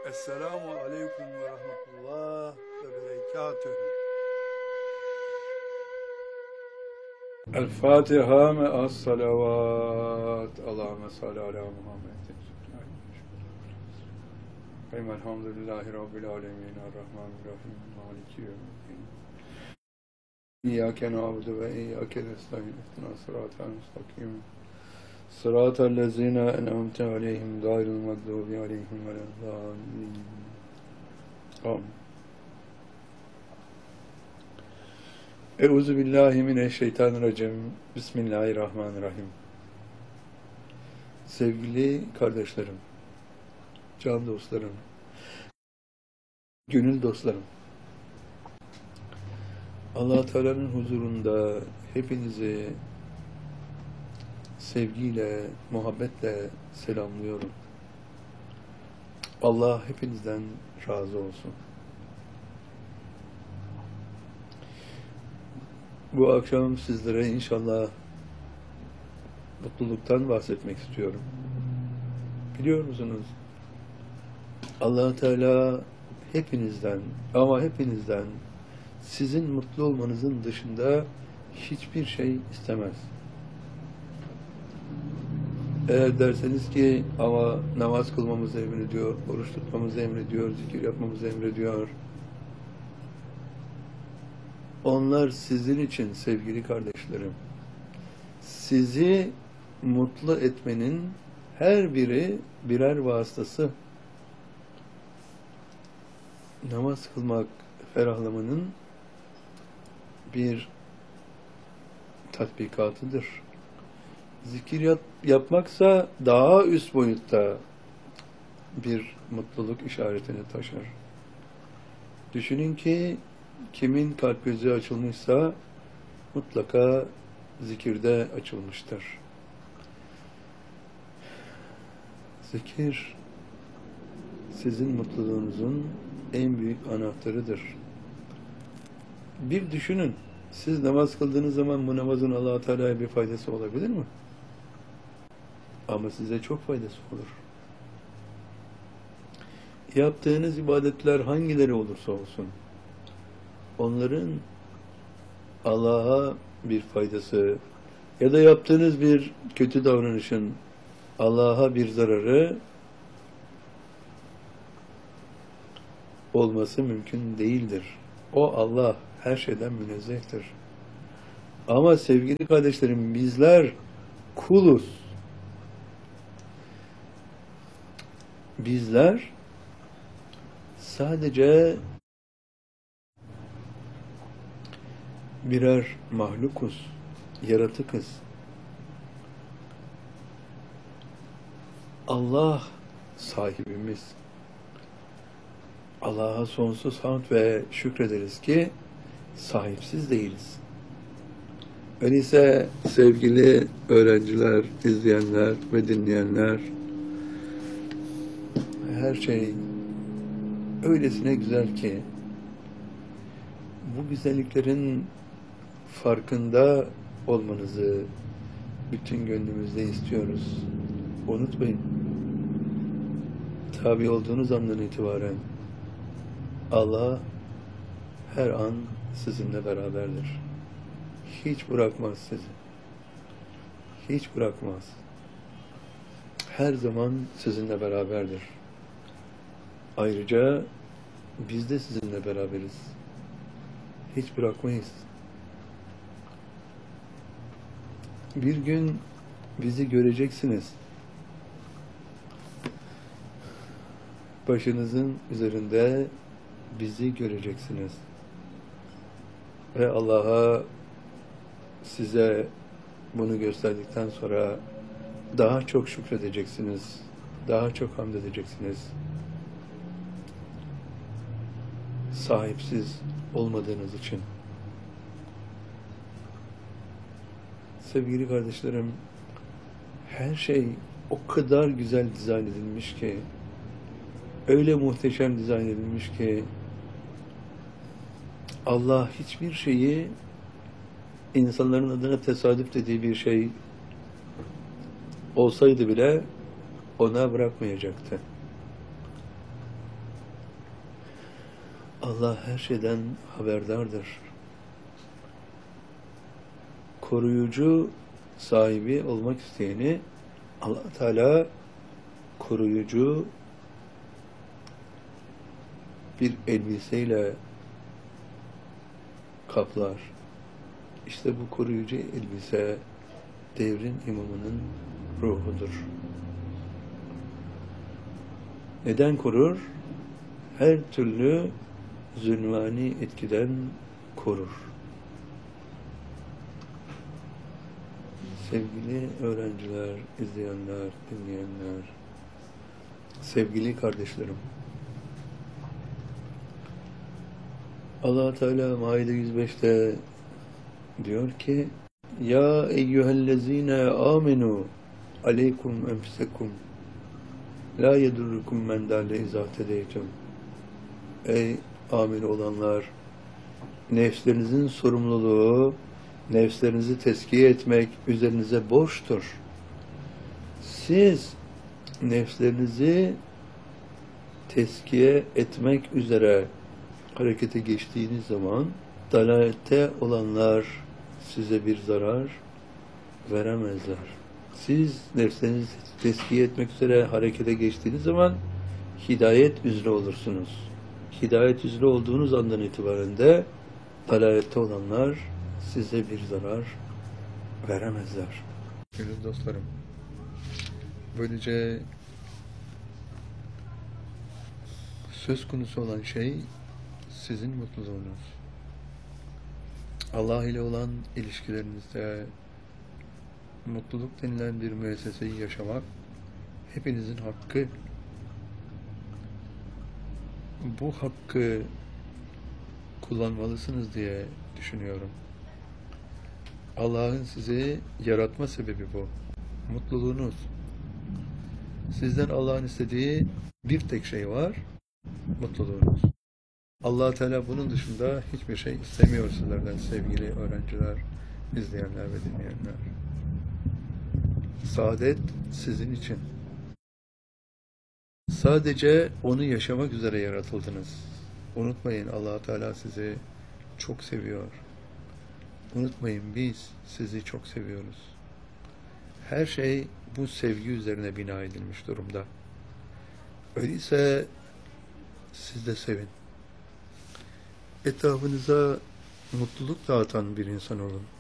Esselamu aleyküm ve rahmetullah ve berekatühü. El Fatiha me'as salavat. Allahümme salli ala Muhammed. Elhamdülillahi Rabbil alemin. Errahmanirrahim. Maliki yevmiddin. İyyâke na'budu ve iyyâke nestaîn. İhdina sıratal müstakim. Sıratal lezîne en'amte aleyhim gayril mağdûbi aleyhim veleddâllîn. Amin. Euzu billahi mineşşeytanirracim. Bismillahirrahmanirrahim. Sevgili kardeşlerim, can dostlarım, gönül dostlarım, Allah Teala'nın huzurunda hepinizi sevgiyle, muhabbetle selamlıyorum. Allah hepinizden razı olsun. Bu akşam sizlere inşallah mutluluktan bahsetmek istiyorum. Biliyor musunuz? Allah Teala hepinizden ama hepinizden sizin mutlu olmanızın dışında hiçbir şey istemez. Eğer derseniz ki ama namaz kılmamızı emrediyor, oruç tutmamızı emrediyor, zikir yapmamızı emrediyor. Onlar sizin için sevgili kardeşlerim. Sizi mutlu etmenin her biri birer vasıtası. Namaz kılmak ferahlamanın bir tatbikatıdır. Zikir yapmaksa daha üst boyutta bir mutluluk işaretini taşır. Düşünün ki kimin kalp gözü açılmışsa mutlaka zikirde açılmıştır. Zikir sizin mutluluğunuzun en büyük anahtarıdır. Bir düşünün, siz namaz kıldığınız zaman bu namazın Allah-u Teala'ya bir faydası olabilir mi? Ama size çok faydası olur. Yaptığınız ibadetler hangileri olursa olsun, onların Allah'a bir faydası ya da yaptığınız bir kötü davranışın Allah'a bir zararı olması mümkün değildir. O Allah her şeyden münezzehtir. Ama sevgili kardeşlerim, bizler kuluz. Bizler sadece birer mahlukuz, yaratıkız. Allah sahibimiz. Allah'a sonsuz hamd ve şükrederiz ki sahipsiz değiliz. Öyleyse sevgili öğrenciler, izleyenler ve dinleyenler, her şey öylesine güzel ki bu güzelliklerin farkında olmanızı bütün gönlümüzde istiyoruz. Unutmayın, tabi olduğunuz andan itibaren Allah her an sizinle beraberdir. Hiç bırakmaz sizi. Hiç bırakmaz. Her zaman sizinle beraberdir. Ayrıca biz de sizinle beraberiz. Hiç bırakmayız. Bir gün bizi göreceksiniz. Başınızın üzerinde bizi göreceksiniz. Ve Allah'a size bunu gösterdikten sonra daha çok şükredeceksiniz. Daha çok hamd edeceksiniz. Sahipsiz olmadığınız için. Sevgili kardeşlerim, her şey o kadar güzel dizayn edilmiş ki, öyle muhteşem dizayn edilmiş ki, Allah hiçbir şeyi insanların adına tesadüf dediği bir şey olsaydı bile ona bırakmayacaktı. Allah her şeyden haberdardır. Koruyucu sahibi olmak isteyeni Allah Teala koruyucu bir elbiseyle kaplar. İşte bu koruyucu elbise devrin imamının ruhudur. Neden korur? Her türlü zulmani etkiden korur. Sevgili öğrenciler, izleyenler, dinleyenler, sevgili kardeşlerim, Allah Teala Maide 105'te diyor ki: Ya eyyühellezine amenu aleykum enfusekum la yedurrukum men dalle izâ tedeytum. Ey amin olanlar, nefslerinizin sorumluluğu, nefslerinizi tezkiye etmek üzerinize borçtur. Siz nefslerinizi tezkiye etmek üzere harekete geçtiğiniz zaman dalalette olanlar size bir zarar veremezler. Siz nefslerinizi tezkiye etmek üzere harekete geçtiğiniz zaman hidayet üzere olursunuz. Hidayet üzere olduğunuz andan itibaren de dalalette olanlar size bir zarar veremezler. Gönül dostlarım, böylece söz konusu olan şey sizin mutluluğunuz. Allah ile olan ilişkilerinizde mutluluk denilen bir müesseseyi yaşamak hepinizin hakkı. Bu hakkı kullanmalısınız diye düşünüyorum. Allah'ın sizi yaratma sebebi bu. Mutluluğunuz. Sizden Allah'ın istediği bir tek şey var, mutluluğunuz. Allah Teala bunun dışında hiçbir şey istemiyor sizlerden sevgili öğrenciler, izleyenler ve dinleyenler. Saadet sizin için. Sadece onu yaşamak üzere yaratıldınız. Unutmayın, Allah Teala sizi çok seviyor. Unutmayın, biz sizi çok seviyoruz. Her şey bu sevgi üzerine bina edilmiş durumda. Öyleyse siz de sevin. Etrafınıza mutluluk dağıtan bir insan olun.